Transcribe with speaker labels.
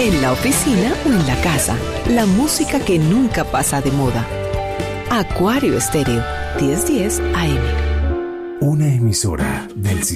Speaker 1: en la oficina o en la casa. La música que nunca pasa de moda. Acuario Estéreo, 1010 AM.
Speaker 2: Una emisora del